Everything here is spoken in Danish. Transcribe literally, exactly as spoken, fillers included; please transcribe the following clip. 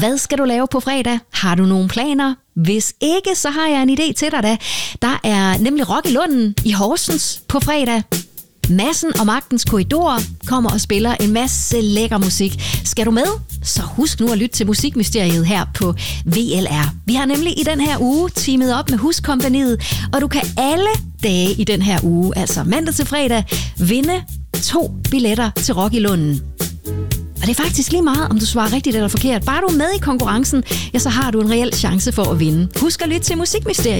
Hvad skal du lave på fredag? Har du nogle planer? Hvis ikke, så har jeg en idé til dig da. Der er nemlig Rock i Lunden i Horsens på fredag. Madsen og Magtens Korridor kommer og spiller en masse lækker musik. Skal du med? Så husk nu at lytte til Musikmysteriet her på V L R. Vi har nemlig i den her uge teamet op med Huskompagniet, og du kan alle dage i den her uge, altså mandag til fredag, vinde to billetter til Rock i Lunden. Og det er faktisk lige meget, om du svarer rigtigt eller forkert. Bare du er med i konkurrencen, ja, så har du en reel chance for at vinde. Husk at lytte til Musikmysteriet.